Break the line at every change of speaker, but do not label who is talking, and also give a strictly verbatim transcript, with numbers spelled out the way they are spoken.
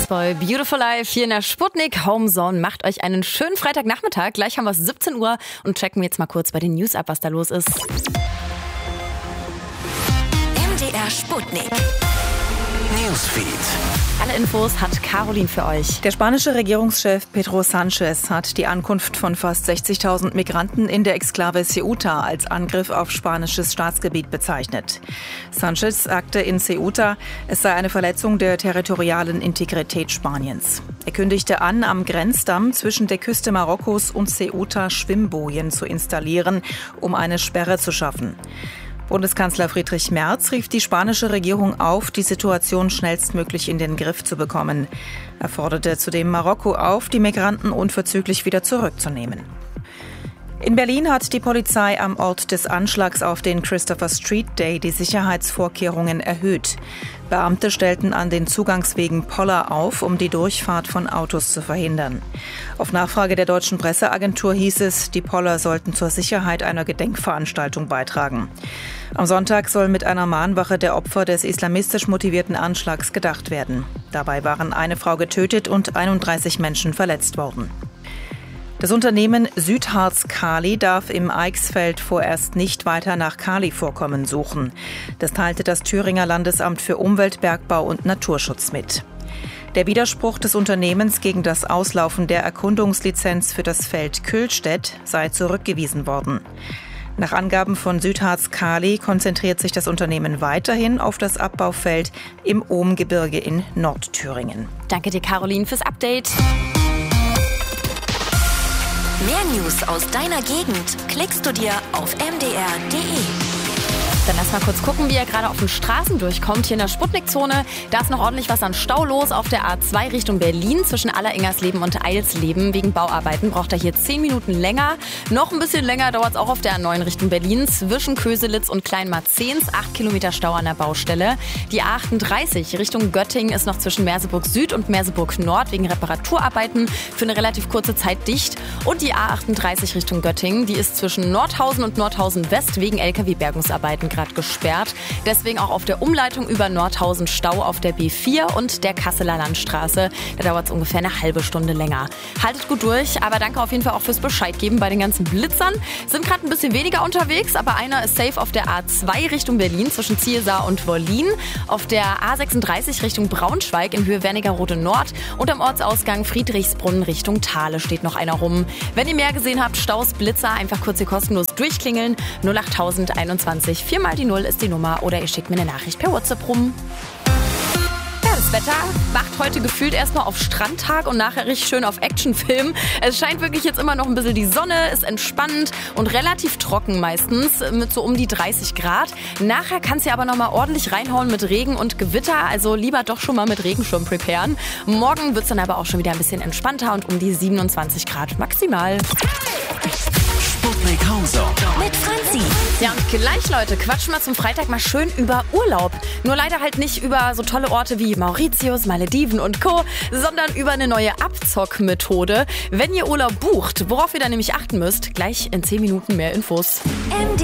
Boy, Beautiful Life hier in der Sputnik Homezone. Macht euch einen schönen Freitagnachmittag. Gleich haben wir es siebzehn Uhr und checken jetzt mal kurz bei den News ab, was da los ist.
M D R Sputnik Newsfeed.
Alle Infos hat Caroline für euch.
Der spanische Regierungschef Pedro Sánchez hat die Ankunft von fast sechzigtausend Migranten in der Exklave Ceuta als Angriff auf spanisches Staatsgebiet bezeichnet. Sánchez sagte in Ceuta, es sei eine Verletzung der territorialen Integrität Spaniens. Er kündigte an, am Grenzdamm zwischen der Küste Marokkos und Ceuta Schwimmbojen zu installieren, um eine Sperre zu schaffen. Bundeskanzler Friedrich Merz rief die spanische Regierung auf, die Situation schnellstmöglich in den Griff zu bekommen. Er forderte zudem Marokko auf, die Migranten unverzüglich wieder zurückzunehmen. In Berlin hat die Polizei am Ort des Anschlags auf den Christopher Street Day die Sicherheitsvorkehrungen erhöht. Beamte stellten an den Zugangswegen Poller auf, um die Durchfahrt von Autos zu verhindern. Auf Nachfrage der deutschen Presseagentur hieß es, die Poller sollten zur Sicherheit einer Gedenkveranstaltung beitragen. Am Sonntag soll mit einer Mahnwache der Opfer des islamistisch motivierten Anschlags gedacht werden. Dabei waren eine Frau getötet und einunddreißig Menschen verletzt worden. Das Unternehmen Südharz Kali darf im Eichsfeld vorerst nicht weiter nach Kalivorkommen suchen. Das teilte das Thüringer Landesamt für Umwelt, Bergbau und Naturschutz mit. Der Widerspruch des Unternehmens gegen das Auslaufen der Erkundungslizenz für das Feld Kühlstedt sei zurückgewiesen worden. Nach Angaben von Südharz Kali konzentriert sich das Unternehmen weiterhin auf das Abbaufeld im Ohmgebirge in Nordthüringen.
Danke dir, Caroline, fürs Update.
Mehr News aus deiner Gegend klickst du dir auf m d r punkt d e.
Dann lass mal kurz gucken, wie ihr gerade auf den Straßen durchkommt. Hier in der Sputnik-Zone, da ist noch ordentlich was an Stau los. Auf der A zwei Richtung Berlin zwischen Allerengersleben und Eilsleben. Wegen Bauarbeiten braucht er hier zehn Minuten länger. Noch ein bisschen länger dauert es auch auf der A neun Richtung Berlin zwischen Köselitz und Kleinmarzens. acht Kilometer Stau an der Baustelle. Die A achtunddreißig Richtung Göttingen ist noch zwischen Merseburg Süd und Merseburg Nord wegen Reparaturarbeiten für eine relativ kurze Zeit dicht. Und die A achtunddreißig Richtung Göttingen, die ist zwischen Nordhausen und Nordhausen West wegen L K W-Bergungsarbeiten gerade gesperrt. Deswegen auch auf der Umleitung über Nordhausen Stau auf der B vier und der Kasseler Landstraße. Da dauert es ungefähr eine halbe Stunde länger. Haltet gut durch, aber danke auf jeden Fall auch fürs Bescheid geben bei den ganzen Blitzern. Sind gerade ein bisschen weniger unterwegs, aber einer ist safe auf der A zwei Richtung Berlin zwischen Zielsaar und Wollin. Auf der A sechsunddreißig Richtung Braunschweig in Höhe Wernigerode Nord und am Ortsausgang Friedrichsbrunnen Richtung Thale steht noch einer rum. Wenn ihr mehr gesehen habt, Staus, Blitzer, einfach kurz hier kostenlos durchklingeln. null acht einundzwanzig vier mal die Null ist die Nummer oder ihr schickt mir eine Nachricht per WhatsApp rum. Ja, das Wetter macht heute gefühlt erstmal auf Strandtag und nachher richtig schön auf Actionfilm. Es scheint wirklich jetzt immer noch ein bisschen die Sonne, ist entspannt und relativ trocken meistens mit so um die dreißig Grad. Nachher kann es ja aber nochmal ordentlich reinhauen mit Regen und Gewitter, also lieber doch schon mal mit Regenschirm preparen. Morgen wird es dann aber auch schon wieder ein bisschen entspannter und um die siebenundzwanzig Grad maximal.
Sputnik Homezone mit Franzi.
Ja, und gleich, Leute, quatschen wir zum Freitag mal schön über Urlaub. Nur leider halt nicht über so tolle Orte wie Mauritius, Malediven und Co., sondern über eine neue Abzockmethode. Wenn ihr Urlaub bucht, worauf ihr dann nämlich achten müsst, gleich in zehn Minuten mehr Infos.
M D